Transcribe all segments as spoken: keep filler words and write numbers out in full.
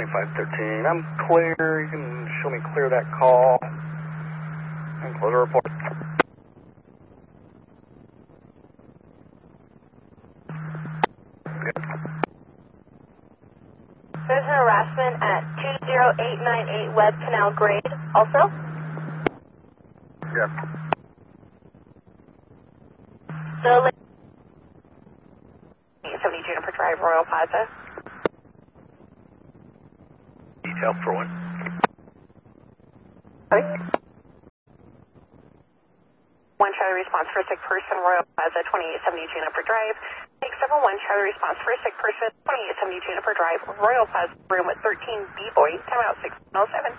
twenty-five thirteen, I'm clear. You can show me clear that call and close the report. Good. There's an harassment at two zero eight nine eight Web Canal Grade also. Yeah. So, seventy Juniper Drive, Royal Plaza. Detail for one. Sorry? One Charlie response for a sick person, Royal Plaza, twenty-eight seventy Juniper Drive. Take seven one Charlie response for a sick person, twenty-eight seventy Juniper Drive, Royal Plaza, room with thirteen B-Boy, timeout six oh seven.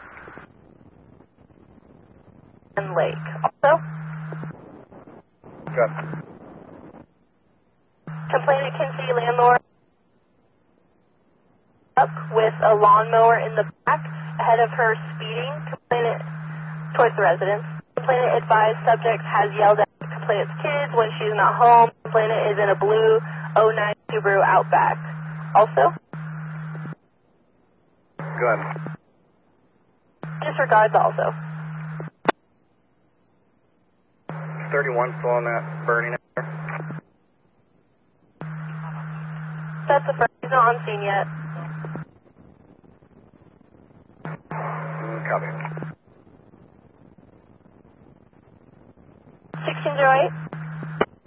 And Lake. Also, Good. complainant can see landlord up with a lawnmower in the back ahead of her speeding. Complainant towards the residence. Complainant advised subject has yelled at complainant's kids when she's not home. Complainant is in a blue oh nine Subaru Outback. Also, Good. disregards also. thirty-one still on that burning there. That's the first. He's not on scene yet. Mm, Copy. sixteen oh eight.